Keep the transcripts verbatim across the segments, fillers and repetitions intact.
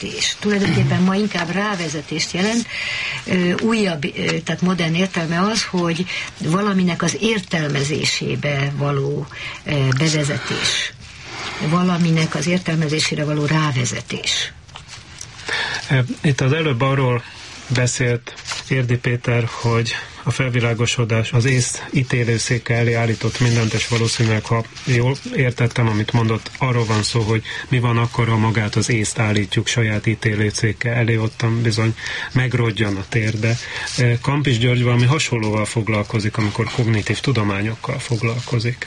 bevezetés. Tulajdonképpen ma inkább rávezetést jelent. Újabb, tehát modern értelme az, hogy valaminek az értelmezésébe való bevezetés. Valaminek az értelmezésére való rávezetés. Itt az előbb arról beszélt Érdi Péter, hogy a felvilágosodás az ész ítélőszéke elé állított mindent, és valószínűleg, ha jól értettem, amit mondott, arról van szó, hogy mi van akkor, ha magát az észt állítjuk saját ítélőszéke elé, ottan bizony megrodjan a térde. Kampis György valami hasonlóval foglalkozik, amikor kognitív tudományokkal foglalkozik.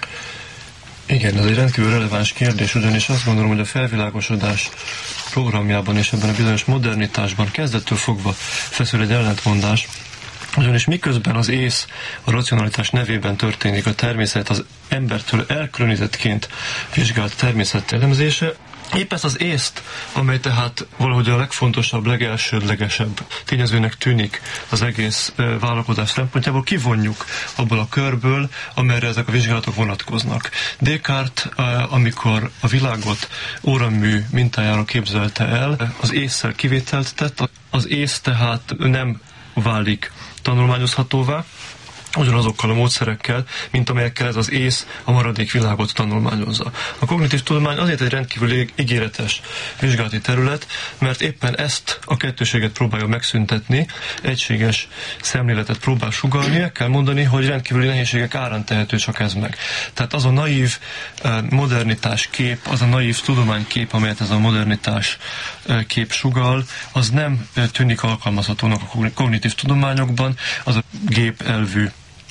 Igen, ez egy rendkívül releváns kérdés, ugyanis azt gondolom, hogy a felvilágosodás programjában és ebben a bizonyos modernitásban kezdettől fogva feszül egy ellentmondás, ugyanis miközben az ész a racionalitás nevében történik, a természet az embertől elkülönítettként vizsgált természet elemzése, épp ezt az észt, amely tehát valahogy a legfontosabb, legelsődlegesebb tényezőnek tűnik az egész e, vállalkozás szempontjából, kivonjuk abból a körből, amerre ezek a vizsgálatok vonatkoznak. Descartes, e, amikor a világot óramű mintájára képzelte el, az ésszel kivételt tett, az ész tehát nem válik tanulmányozhatóvá, ugyanazokkal a módszerekkel, mint amelyekkel ez az ész a maradék világot tanulmányozza. A kognitív tudomány azért egy rendkívül ígéretes vizsgálati terület, mert éppen ezt a kettőséget próbálja megszüntetni, egységes szemléletet próbál sugallni, el kell mondani, hogy rendkívüli nehézségek árán tehető csak ez meg. Tehát az a naív modernitás kép, az a naív tudománykép, amelyet ez a modernitás kép sugall, az nem tűnik alkalmazhatónak a kognitív tudományokban, az a gép elvű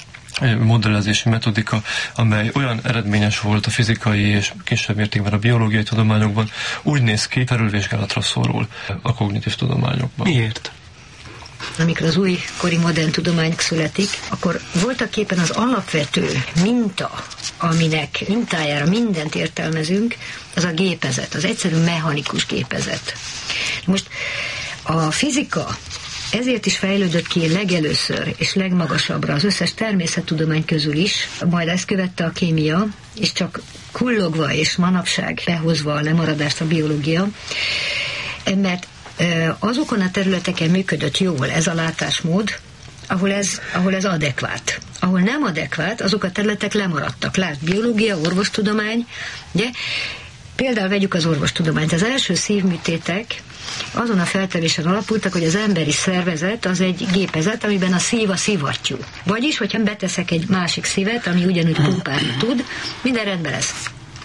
modellezési metodika, amely olyan eredményes volt a fizikai és kisebb mértékben a biológiai tudományokban, úgy néz ki, felülvizsgálatra szorul a kognitív tudományokban. Miért? Amikor az újkori modern tudomány születik, akkor voltak éppen az alapvető minta, aminek mintájára mindent értelmezünk, az a gépezet, az egyszerű mechanikus gépezet. Most a fizika ezért is fejlődött ki legelőször és legmagasabbra az összes természettudomány közül is, majd ezt követte a kémia, és csak kullogva és manapság behozva a lemaradást a biológia, mert azokon a területeken működött jól ez a látásmód, ahol ez, ahol ez adekvát. Ahol nem adekvát, azok a területek lemaradtak. Lásd, biológia, orvostudomány, ugye? Például vegyük az orvostudományt. Az első szívműtétek azon a feltevésen alapultak, hogy az emberi szervezet az egy gépezet, amiben a szív a szivattyú. Vagyis, hogyha beteszek egy másik szívet, ami ugyanúgy pumpálni tud, minden rendben lesz.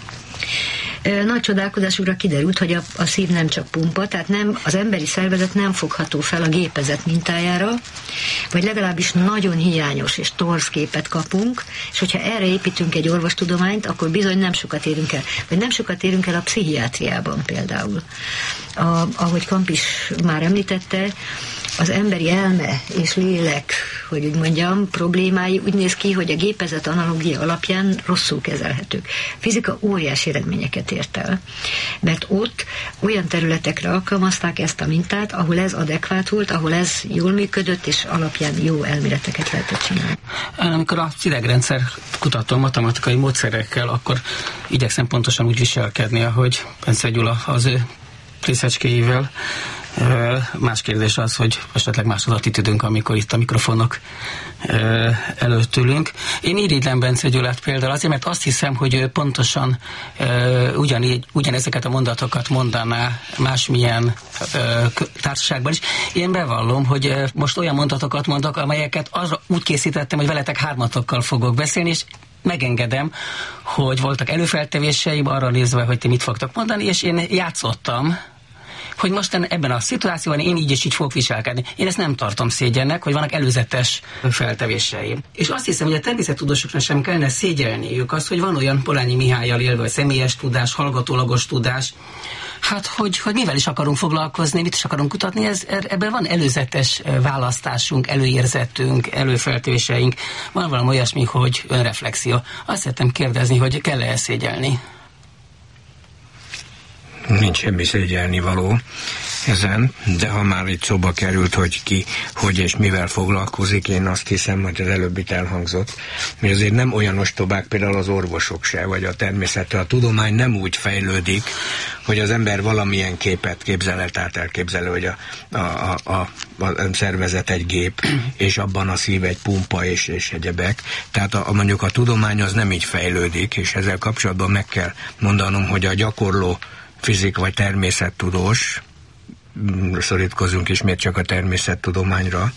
Nagy csodálkozásukra kiderült, hogy a, a szív nem csak pumpa, tehát nem, az emberi szervezet nem fogható fel a gépezet mintájára, vagy legalábbis nagyon hiányos és torz képet kapunk, és hogyha erre építünk egy orvostudományt, akkor bizony nem sokat érünk el. Vagy nem sokat érünk el a pszichiátriában például. A, ahogy Kampis már említette, az emberi elme és lélek, hogy úgy mondjam, problémái úgy néz ki, hogy a gépezet analógia alapján rosszul kezelhetők. Fizika óriási eredményeket ért el, mert ott olyan területekre alkalmazták ezt a mintát, ahol ez adekvát volt, ahol ez jól működött, és alapján jó elméleteket lehetett csinálni. Amikor a idegrendszer kutatom matematikai módszerekkel, akkor igyekszem pontosan úgy viselkedni, ahogy Bence Gyula az ő részecskéivel. Más kérdés az, hogy esetleg más az attitűdünk, amikor itt a mikrofonok előtt ülünk. Én irigylem Bence Gyulát például azért, mert azt hiszem, hogy ő pontosan ugyanígy, ugyanezeket a mondatokat mondaná másmilyen társaságban is. Én bevallom, hogy most olyan mondatokat mondok, amelyeket arra úgy készítettem, hogy veletek hármatokkal fogok beszélni, és megengedem, hogy voltak előfeltevéseim arra nézve, hogy ti mit fogtok mondani, és én játszottam, hogy most ebben a szituációban én így és így fogok viselkedni. Én ezt nem tartom szégyennek, hogy vannak előzetes feltevéseim. És azt hiszem, hogy a természettudósoknak sem kellene szégyelniük azt, hogy van olyan Polányi Mihállyal élve, hogy személyes tudás, hallgatólagos tudás, hát hogy, hogy mivel is akarunk foglalkozni, mit is akarunk kutatni, ez, ebben van előzetes választásunk, előérzetünk, előfeltevéseink, van valami olyasmi, hogy önreflexió. Azt szeretném kérdezni, hogy kell-e szégyelni? nincs semmi szégyelnivaló ezen, de ha már itt szóba került, hogy ki, hogy és mivel foglalkozik, én azt hiszem, hogy az előbb itt elhangzott, hogy azért nem olyan ostobák például az orvosok se, vagy a természet, a tudomány nem úgy fejlődik, hogy az ember valamilyen képet képzel el, tehát elképzelő, hogy a, a, a, a, a szervezet egy gép, és abban a szív egy pumpa, és, és egyebek. Tehát a, a, mondjuk a tudomány az nem így fejlődik, és ezzel kapcsolatban meg kell mondanom, hogy a gyakorló fizik vagy természettudós, szorítkozunk ismét csak a természettudományra,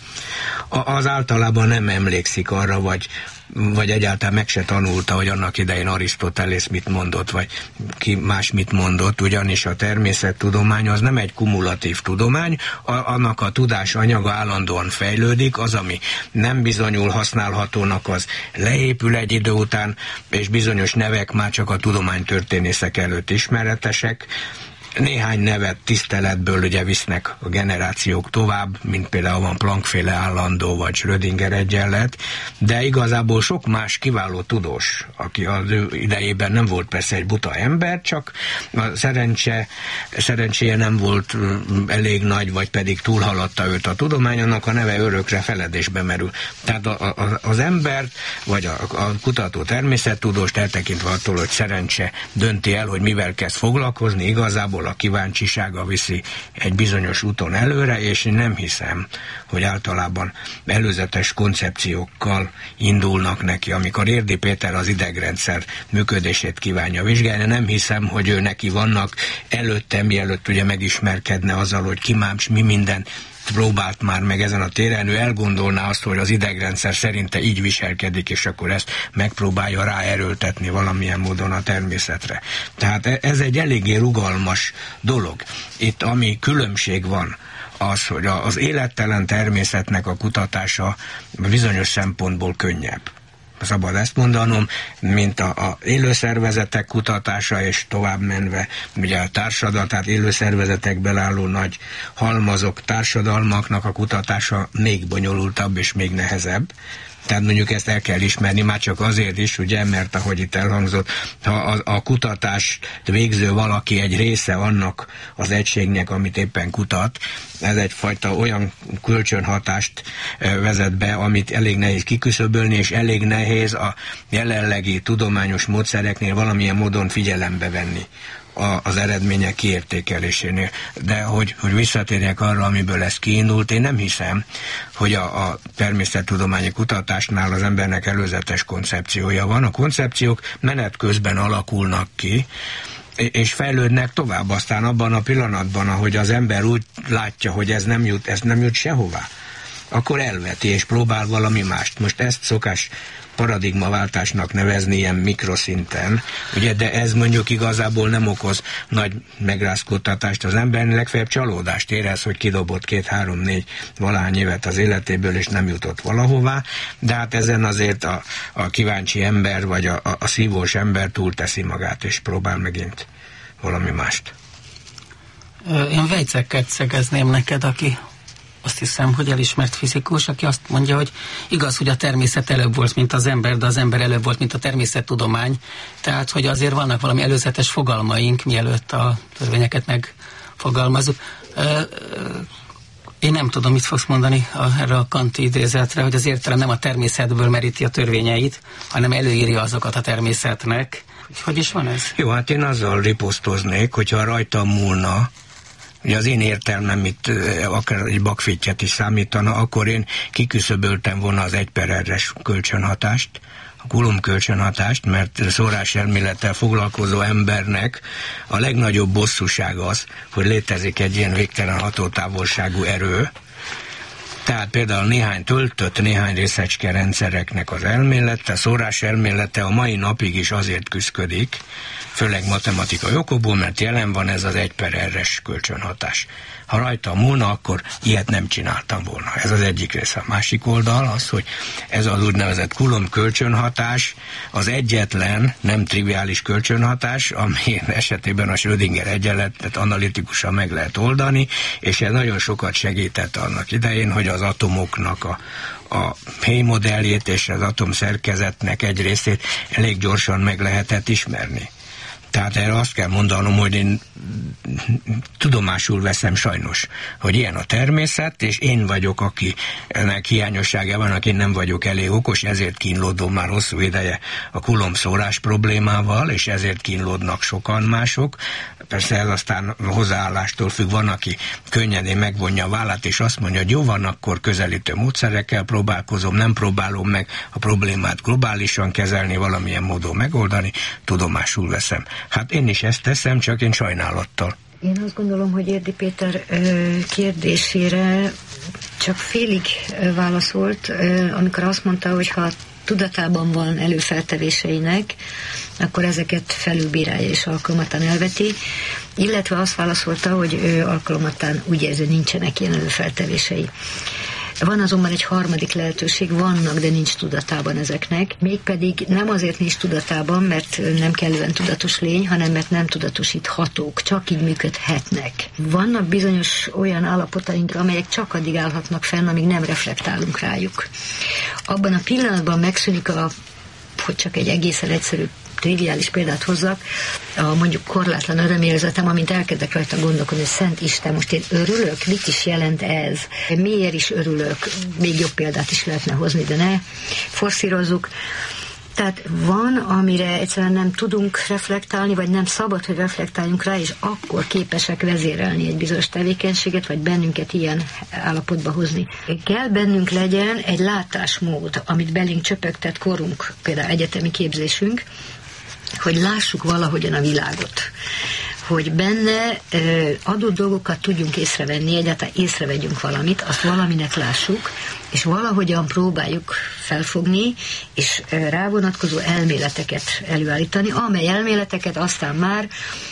az általában nem emlékszik arra, vagy, vagy egyáltalán meg se tanulta, hogy annak idején Arisztotelész mit mondott, vagy ki más mit mondott, ugyanis a természettudomány az nem egy kumulatív tudomány, a, annak a tudás anyaga állandóan fejlődik, az, ami nem bizonyul használhatónak, az leépül egy idő után, és bizonyos nevek már csak a tudománytörténészek előtt ismeretesek. Néhány nevet tiszteletből ugye visznek a generációk tovább, mint például van Planck-féle állandó, vagy Schrödinger egyenlet, de igazából sok más kiváló tudós, aki az ő idejében nem volt persze egy buta ember, csak a szerencse, szerencséje nem volt elég nagy, vagy pedig túlhaladta őt a tudomány, annak a neve örökre feledésbe merül. Tehát a, a, az ember, vagy a, a kutató természettudóst eltekintve attól, hogy szerencse dönti el, hogy mivel kezd foglalkozni, igazából a kíváncsisága viszi egy bizonyos úton előre, és én nem hiszem, hogy általában előzetes koncepciókkal indulnak neki. Amikor Érdi Péter az idegrendszer működését kívánja vizsgálni, nem hiszem, hogy ő neki vannak előtte, mielőtt ugye megismerkedne azzal, hogy ki más, mi minden próbált már meg ezen a téren, ő elgondolná azt, hogy az idegrendszer szerinte így viselkedik, és akkor ezt megpróbálja ráerőltetni valamilyen módon a természetre. Tehát ez egy eléggé rugalmas dolog. Itt ami különbség van, az, hogy az élettelen természetnek a kutatása bizonyos szempontból könnyebb. Szabad ezt mondanom, mint a, a élőszervezetek kutatása, és tovább menve ugye a társadalom, tehát élőszervezetekből álló nagy halmazok, társadalmaknak a kutatása még bonyolultabb és még nehezebb. Tehát mondjuk ezt el kell ismerni, már csak azért is, ugye, mert ahogy itt elhangzott, ha a, a kutatást végző valaki egy része annak az egységnek, amit éppen kutat, ez egyfajta olyan kölcsönhatást vezet be, amit elég nehéz kiküszöbölni, és elég nehéz a jelenlegi tudományos módszereknél valamilyen módon figyelembe venni az eredmények kiértékelésénél. De hogy, hogy visszatérjek arra, amiből ez kiindult, én nem hiszem, hogy a, a természettudományi kutatásnál az embernek előzetes koncepciója van. A koncepciók menet közben alakulnak ki, és fejlődnek tovább, aztán abban a pillanatban, ahogy az ember úgy látja, hogy ez nem jut, ez nem jut sehová, akkor elveti és próbál valami mást. Most ezt szokás paradigmaváltásnak nevezni ilyen mikroszinten, ugye, de ez mondjuk igazából nem okoz nagy megrázkódtatást az embernek, legfeljebb csalódást érez, hogy kidobott két, három, négy valahány évet az életéből, és nem jutott valahová, de hát ezen azért a, a kíváncsi ember, vagy a, a, a szívós ember túlteszi magát, és próbál megint valami mást. Én Weizsäckert szegezném neked, aki azt hiszem, hogy elismert fizikus, aki azt mondja, hogy igaz, hogy a természet előbb volt, mint az ember, de az ember előbb volt, mint a természettudomány. Tehát, hogy azért vannak valami előzetes fogalmaink, mielőtt a törvényeket megfogalmazzuk. Én nem tudom, mit fogsz mondani a, erre a kanti idézetre, hogy az értelem nem a természetből meríti a törvényeit, hanem előírja azokat a természetnek. Hogy is van ez? Jó, hát én azzal riposztoznék, hogyha rajtam múlna, ugye az én értelmem itt akár egy bakfittyet is számítana, akkor én kiküszöböltem volna az egy per erres kölcsönhatást, a Coulomb kölcsönhatást, mert szóráselmélettel foglalkozó embernek a legnagyobb bosszúság az, hogy létezik egy ilyen végtelen hatótávolságú erő. Tehát például néhány töltött, néhány részecske rendszereknek az elmélete, szóráselmélete a mai napig is azért küszködik, főleg matematikai okokból, mert jelen van ez az egy per erres kölcsönhatás. Ha rajta múlna, akkor ilyet nem csináltam volna. Ez az egyik része. A másik oldal az, hogy ez az úgynevezett Coulomb kölcsönhatás az egyetlen, nem triviális kölcsönhatás, ami esetében a Schrödinger egyenletet analitikusan meg lehet oldani, és ez nagyon sokat segített annak idején, hogy az atomoknak a a Hay modelljét és az atomszerkezetnek egy részét elég gyorsan meg lehetett ismerni. Tehát erre azt kell mondanom, hogy én tudomásul veszem sajnos, hogy ilyen a természet, és én vagyok, akinek hiányossága van, aki nem vagyok elég okos, ezért kínlódom már hosszú ideje a kulomszórás problémával, és ezért kínlódnak sokan mások. Persze ez aztán hozzáállástól függ, van, aki könnyedén megvonja a vállát, és azt mondja, hogy jó van, akkor közelítő módszerekkel próbálkozom, nem próbálom meg a problémát globálisan kezelni, valamilyen módon megoldani, tudomásul veszem. Hát én is ezt teszem, csak én sajnálattal. Én azt gondolom, hogy Érdi Péter kérdésére csak félig válaszolt, amikor azt mondta, hogy ha tudatában van előfeltevéseinek, akkor ezeket felülbírálja és alkalmatán elveti, illetve azt válaszolta, hogy ő alkalmatán úgy érzi, nincsenek ilyen előfeltevései. Van azonban egy harmadik lehetőség, vannak, de nincs tudatában ezeknek, mégpedig nem azért nincs tudatában, mert nem kellően tudatos lény, hanem mert nem tudatosíthatók, csak így működhetnek. Vannak bizonyos olyan állapotaink, amelyek csak addig állhatnak fenn, amíg nem reflektálunk rájuk. Abban a pillanatban megszűnik a, hogy csak egy egészen egyszerű triviális példát hozzak, a mondjuk korlátlan örömérzetem, amint elkezdek rajta gondolkodni, hogy Szent Isten, most én örülök, mit is jelent ez? Miért is örülök? Még jobb példát is lehetne hozni, de ne forszírozzuk. Tehát van, amire egyszerűen nem tudunk reflektálni, vagy nem szabad, hogy reflektáljunk rá, és akkor képesek vezérelni egy bizonyos tevékenységet, vagy bennünket ilyen állapotba hozni. Kell bennünk legyen egy látásmód, amit belénk csöpögtet korunk, például egyetemi képzésünk, hogy lássuk valahogyan a világot. Hogy benne ö, adott dolgokat tudjunk észrevenni, egyáltalán észrevegyünk valamit, azt valaminek lássuk, és valahogyan próbáljuk felfogni, és ö, rávonatkozó elméleteket előállítani, amely elméleteket aztán már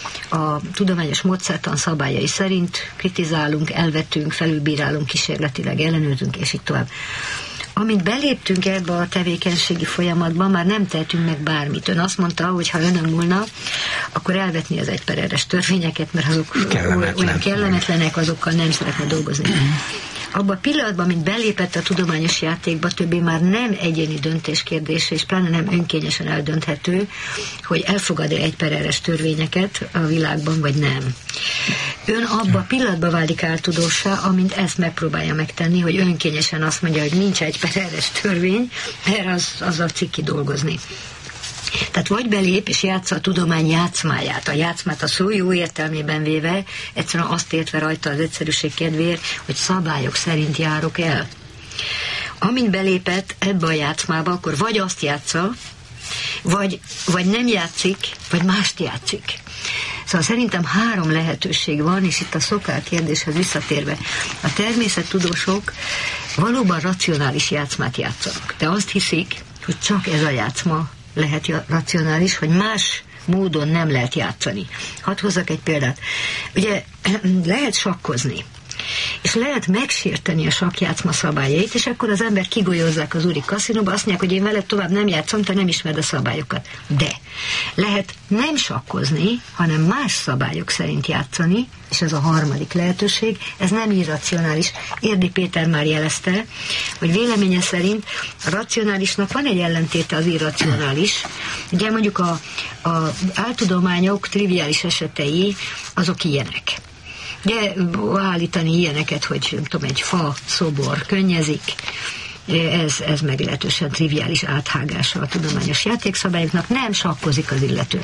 a tudományos módszertan szabályai szerint kritizálunk, elvetünk, felülbírálunk, kísérletileg ellenőrzünk, és így tovább. Amint beléptünk ebbe a tevékenységi folyamatban, már nem tehetünk meg bármit. Ön azt mondta, hogy ha önön múlna, akkor elvetni az egypereres törvényeket, mert azok kellemetlen. Olyan kellemetlenek, azokkal nem szeretne dolgozni. Abban a pillanatban, mint belépett a tudományos játékba, többé már nem egyéni döntés kérdése, és pláne nem önkényesen eldönthető, hogy elfogad-e egypereres törvényeket a világban, vagy nem. Ön abban a pillanatban válik áltudósá, amint ezt megpróbálja megtenni, hogy önkényesen azt mondja, hogy nincs egypereres törvény, erre az, azzal cikki dolgozni. Tehát vagy belép és játsza a tudomány játszmáját, a játszmát a szó jó értelmében véve, egyszerűen azt értve rajta az egyszerűség kedvéért, hogy szabályok szerint járok el. Amint belépett ebbe a játszmába, akkor vagy azt játsza, vagy, vagy nem játszik, vagy mást játszik. Szóval szerintem három lehetőség van, és itt a Sokál kérdéshez visszatérve. A természettudósok valóban racionális játszmát játszanak, de azt hiszik, hogy csak ez a játszma lehet racionális, hogy más módon nem lehet játszani. Hadd hozzak egy példát. Ugye lehet sakkozni, és lehet megsérteni a sakkjátszma szabályait, és akkor az ember kigolyozzák az úri kaszinóba, azt mondják, hogy én veled tovább nem játszom, te nem ismered a szabályokat. De lehet nem sakkozni, hanem más szabályok szerint játszani, és ez a harmadik lehetőség, ez nem irracionális. Érdi Péter már jelezte, hogy véleménye szerint a racionálisnak van egy ellentéte az irracionális. Ugye mondjuk a, a áltudományok triviális esetei, azok ilyenek. Ugye állítani ilyeneket, hogy nem tudom, egy fa, szobor könnyezik, ez, ez meglehetősen triviális áthágása a tudományos játékszabályoknak, nem sakkozik az illető.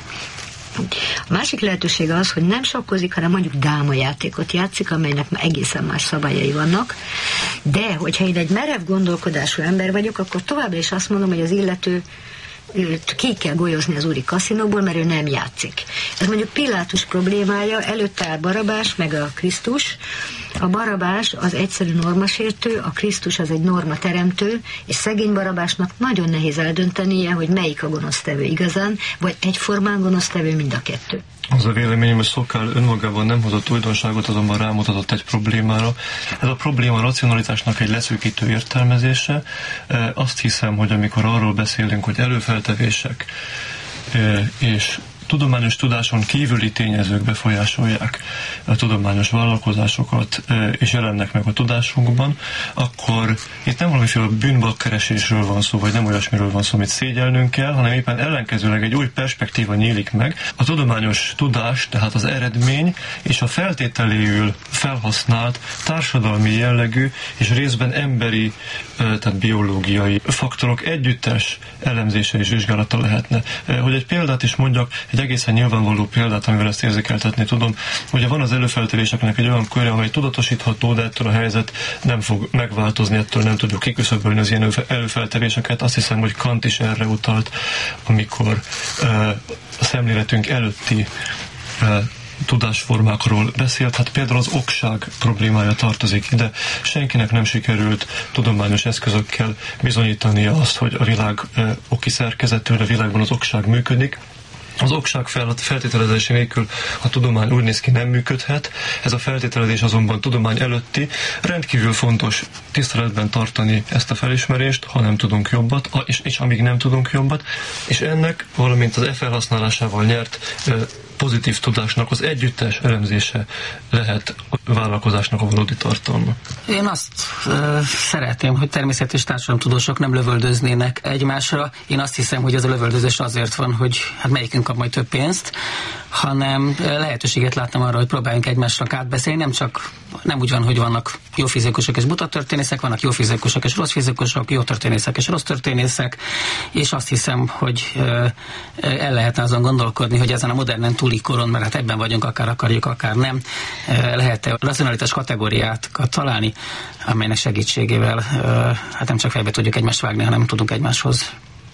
A másik lehetőség az, hogy nem sakkozik, hanem mondjuk dámajátékot játszik, amelynek már egészen más szabályai vannak, de hogyha én egy merev gondolkodású ember vagyok, akkor továbbra is azt mondom, hogy az illető őt ki kell golyozni az úri kaszinóból, mert ő nem játszik. Ez mondjuk Pilátus problémája, előtte áll Barabás, meg a Krisztus. A Barabás az egyszerű normasértő, a Krisztus az egy normateremtő, és szegény Barabásnak nagyon nehéz eldöntenie, hogy melyik a gonosztevő igazán, vagy egyformán gonosztevő mind a kettő. Az a véleményem, hogy Sokál önmagában nem hozott újdonságot, azonban rámutatott egy problémára. Ez a probléma a racionalitásnak egy leszűkítő értelmezése. Azt hiszem, hogy amikor arról beszélünk, hogy előfeltevések és tudományos tudáson kívüli tényezők befolyásolják a tudományos vállalkozásokat, és jelennek meg a tudásunkban, akkor itt nem valamiféle bűnbakkeresésről van szó, vagy nem olyasmiről van szó, amit szégyelnünk kell, hanem éppen ellenkezőleg egy új perspektíva nyílik meg. A tudományos tudás, tehát az eredmény és a feltételéül felhasznált társadalmi jellegű és részben emberi, tehát biológiai faktorok együttes elemzése és vizsgálata lehetne. Hogy egy példát is mondjak, egy egészen nyilvánvaló példát, amivel ezt érzékeltetni tudom. Ugye van az előfeltevéseknek egy olyan körje, amely tudatosítható, de ettől a helyzet nem fog megváltozni, ettől nem tudjuk kiküszöbölni az ilyen előfeltevéseket. Azt hiszem, hogy Kant is erre utalt, amikor uh, a szemléletünk előtti uh, tudásformákról beszélt, hát például az okság problémája tartozik ide. Senkinek nem sikerült tudományos eszközökkel bizonyítania azt, hogy a világ uh, oki szerkezetű, a világban az okság működik. Az okság feltételezése nélkül a tudomány úgy néz ki, nem működhet. Ez a feltételezés azonban tudomány előtti. Rendkívül fontos tiszteletben tartani ezt a felismerést, ha nem tudunk jobbat, és, és amíg nem tudunk jobbat. És ennek, valamint az e felhasználásával nyert pozitív tudásnak az együttes elemzése lehet a vállalkozásnak a valódi tartalma. Én azt uh, szeretném, hogy természet és társadalomtudósok nem lövöldöznének egymásra. Én azt hiszem, hogy ez a lövöldözés azért van, hogy hát melyikünk kap majd több pénzt, hanem lehetőséget láttam arra, hogy próbáljunk egymásnak átbeszélni, nem csak nem úgy van, hogy vannak jó fizikusok és buta történészek, vannak jó fizikusok és rossz fizikusok, jó történészek és rossz történészek, és azt hiszem, hogy el lehetne azon gondolkodni, hogy ezen a modernen túli koron, mert hát ebben vagyunk, akár akarjuk, akár nem, lehet-e racionalitás kategóriákat találni, amelynek segítségével hát nem csak fejbe tudjuk egymást vágni, hanem tudunk egymáshoz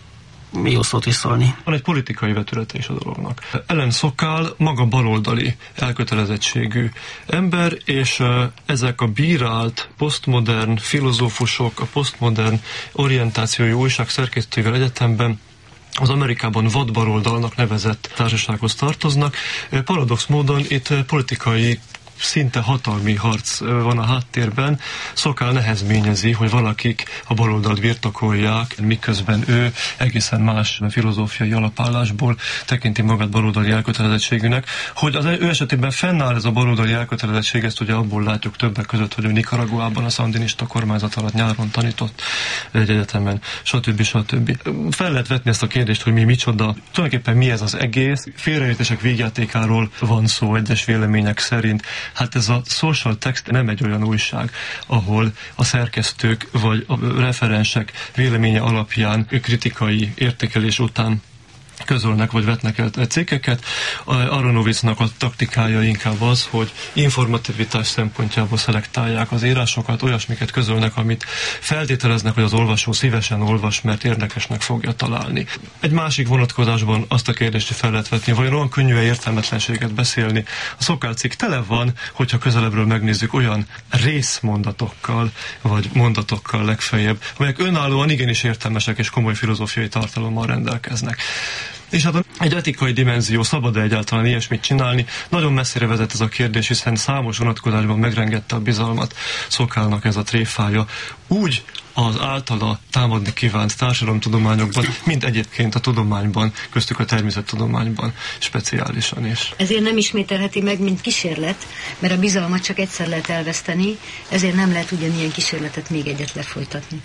jó szót is szólni. Van egy politikai vetülete is a dolognak. Ellen Sokal maga baloldali elkötelezettségű ember, és uh, ezek a bírált posztmodern filozófusok, a posztmodern orientációjú újság szerkesztőivel egyetemben az Amerikában vadbaloldalnak nevezett társasághoz tartoznak. Paradox módon itt politikai szinte hatalmi harc van a háttérben. Sokal nehezményezi, hogy valakik a baloldalt birtokolják, miközben ő egészen más filozófiai alapállásból tekinti magát baloldali elkötelezettségűnek. Hogy az ő esetében fennáll ez a baloldali elkötelezettség, ezt ugye abból látjuk többek között, hogy ő Nicaraguában a szandinista kormányzat alatt nyáron tanított egy egyetemen, stb. stb. Fel lehet vetni ezt a kérdést, hogy mi micsoda, tulajdonképpen mi ez az egész. Félreértések végjátékáról van szó egyes vélemények szerint. Hát ez a social text nem egy olyan újság, ahol a szerkesztők vagy a referensek véleménye alapján kritikai értékelés után közölnek vagy vetnek el cikkeket. Aronovicnak a taktikája inkább az, hogy informativitás szempontjából szelektálják az írásokat, olyasmiket közölnek, amit feltételeznek, hogy az olvasó szívesen olvas, mert érdekesnek fogja találni. Egy másik vonatkozásban azt a kérdést fel lehet vetni, vajon olyan könnyű értelmetlenséget beszélni. A Sokal cikk tele van, hogyha közelebbről megnézzük, olyan részmondatokkal, vagy mondatokkal legfeljebb, amelyek önállóan igenis értelmesek és komoly filozófiai tartalommal rendelkeznek. És hát egy etikai dimenzió, szabad-e egyáltalán ilyesmit csinálni? Nagyon messzire vezet ez a kérdés, hiszen számos vonatkozásban megrengette a bizalmat Sokalnak ez a tréfája. Úgy az általa támadni kívánt társadalomtudományokban, mint egyébként a tudományban, köztük a természettudományban speciálisan is. Ezért nem ismételheti meg, mint kísérlet, mert a bizalmat csak egyszer lehet elveszteni, ezért nem lehet ugyanilyen kísérletet még egyet lefolytatni.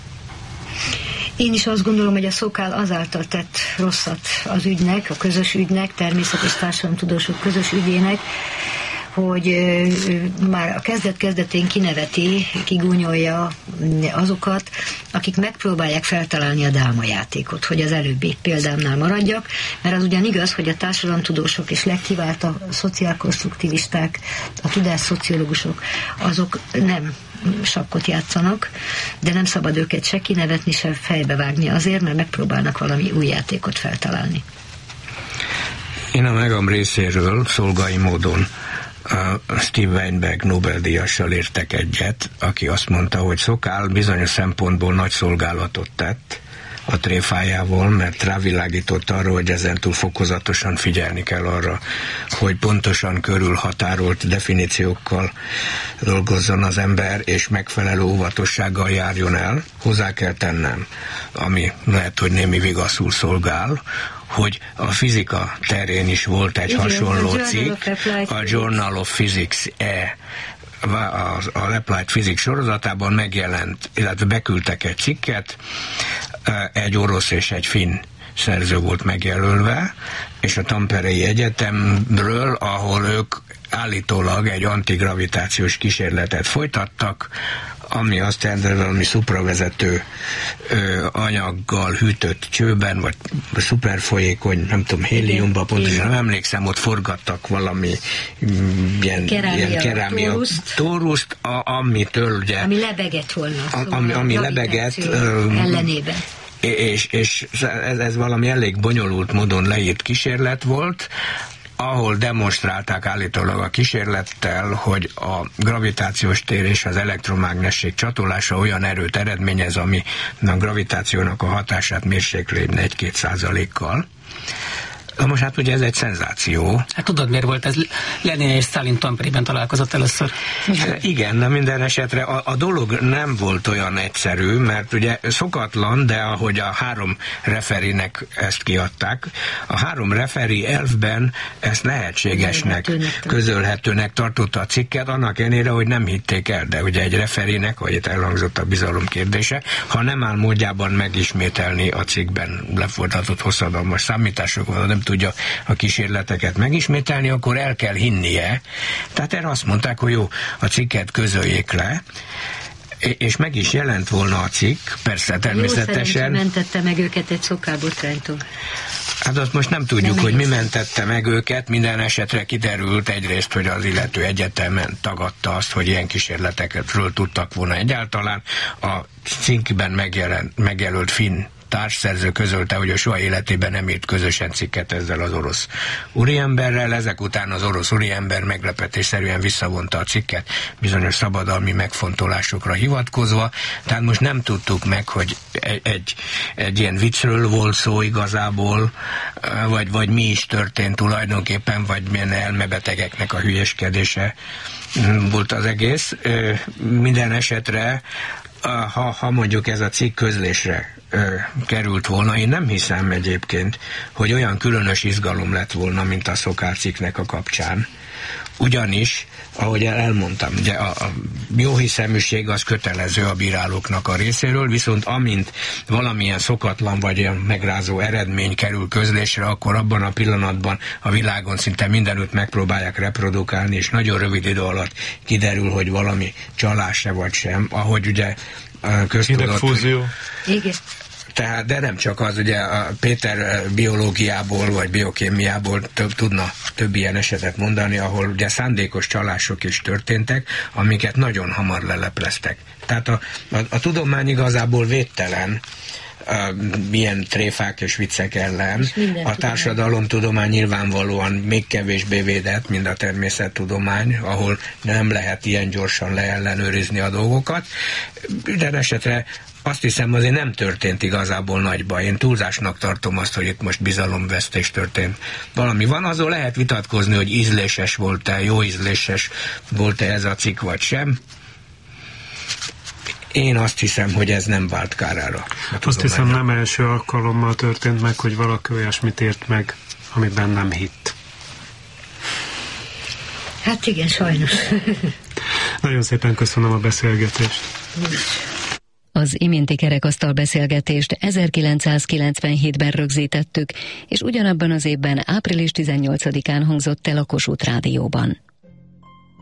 Én is azt gondolom, hogy a Sokal azáltal tett rosszat az ügynek, a közös ügynek, természet és társadalomtudósok közös ügyének, hogy már a kezdet-kezdetén kineveti, kigúnyolja azokat, akik megpróbálják feltalálni a dálmajátékot, hogy az előbbi példámnál maradjak, mert az ugyan igaz, hogy a társadalomtudósok és legkivált a szociálkonstruktivisták, a tudásszociológusok, azok nem sakkot játszanak, de nem szabad őket se kinevetni, se fejbevágni azért, mert megpróbálnak valami új játékot feltalálni. Én a magam részéről szolgai módon a Steve Weinberg Nobel-díjassal értek egyet, aki azt mondta, hogy Sokal bizonyos szempontból nagy szolgálatot tett a tréfájával, mert rávilágított arra, hogy ezentúl fokozatosan figyelni kell arra, hogy pontosan körülhatárolt definíciókkal dolgozzon az ember, és megfelelő óvatossággal járjon el. Hozzá kell tennem, ami lehet, hogy némi vigaszul szolgál, hogy a fizika terén is volt egy igen, hasonló cikk, a Journal of Physics E, a Applied Physics sorozatában megjelent, illetve beküldtek egy cikket, egy orosz és egy finn szerző volt megjelölve, és a Tamperei Egyetemről, ahol ők állítólag egy antigravitációs kísérletet folytattak, ami azt jelenti, valami szupravezető ö, anyaggal hűtött csőben, vagy szuperfolyékony, nem tudom, héliumban, pontosan nem emlékszem, ott forgattak valami mm, ilyen, kerámia, ilyen kerámia tóruszt, tóruszt a, amitől ugye... Ami lebegett volna. A, ami ami lebegett... Ö, ellenében. És, és ez, ez valami elég bonyolult módon leírt kísérlet volt, ahol demonstrálták állítólag a kísérlettel, hogy a gravitációs tér és az elektromágnesség csatolása olyan erőt eredményez, ami a gravitációnak a hatását mérsékli egy-két százalékkal. Na most hát ugye ez egy szenzáció. Hát tudod, miért volt ez? Lenin és Sztálin Tamperiben találkozott először. Igen, de minden esetre a, a dolog nem volt olyan egyszerű, mert ugye szokatlan, de ahogy a három referinek ezt kiadták, a három referi elfben ezt lehetségesnek, közölhetőnek tartotta a cikket, annak ellenére, hogy nem hitték el, de ugye egy referinek, vagy itt elhangzott a bizalom kérdése, ha nem áll módjában megismételni a cikkben lefolytatott hosszadalmas számításokat, nem tudja a kísérleteket megismételni, akkor el kell hinnie. Tehát erre azt mondták, hogy jó, a cikket közöljék le, és meg is jelent volna a cikk, persze természetesen. Jó mentette meg őket egy szokábotránytól. Hát azt most nem tudjuk, nem hogy mi mentette meg őket, minden esetre kiderült egyrészt, hogy az illető egyetemen tagadta azt, hogy ilyen kísérletekről tudtak volna egyáltalán. A cikkben megjelent, megjelölt finn társszerző közölte, hogy a soha életében nem írt közösen cikket ezzel az orosz úriemberrel, ezek után az orosz úriember meglepetésszerűen visszavonta a cikket bizonyos szabadalmi megfontolásokra hivatkozva, tehát most nem tudtuk meg, hogy egy, egy, egy ilyen viccről volt szó igazából, vagy, vagy mi is történt tulajdonképpen, vagy milyen elmebetegeknek a hülyeskedése volt az egész. Minden esetre Ha, ha mondjuk ez a cikk közlésre ö, került volna, én nem hiszem egyébként, hogy olyan különös izgalom lett volna, mint a Szokár cikknek a kapcsán. Ugyanis, ahogy elmondtam, ugye a, a jóhiszeműség az kötelező a bírálóknak a részéről, viszont amint valamilyen szokatlan vagy olyan megrázó eredmény kerül közlésre, akkor abban a pillanatban a világon szinte mindenütt megpróbálják reprodukálni, és nagyon rövid idő alatt kiderül, hogy valami csalás-e vagy sem, ahogy ugye köztudott. Igen. Tehát, de nem csak az, ugye a Péter biológiából vagy biokémiából több, tudna több ilyen esetet mondani, ahol ugye szándékos csalások is történtek, amiket nagyon hamar lelepleztek. Tehát a, a, a tudomány igazából védtelen uh, milyen tréfák és viccek ellen. A társadalomtudomány nyilvánvalóan még kevésbé védett, mint a természettudomány, ahol nem lehet ilyen gyorsan leellenőrizni a dolgokat. De esetre azt hiszem, azért nem történt igazából nagy baj. Én túlzásnak tartom azt, hogy itt most bizalomvesztés történt. Valami van, azon lehet vitatkozni, hogy ízléses volt-e, jó ízléses volt-e ez a cikk, vagy sem. Én azt hiszem, hogy ez nem vált kárára. Azt hiszem, nem első alkalommal történt meg, hogy valaki olyasmit ért meg, amiben nem hitt. Hát igen, sajnos. Nagyon szépen köszönöm a beszélgetést. Az iménti kerekasztal beszélgetést ezerkilencszázkilencvenhétben rögzítettük, és ugyanabban az évben április tizennyolcadikán hangzott el a Kossuth Rádióban.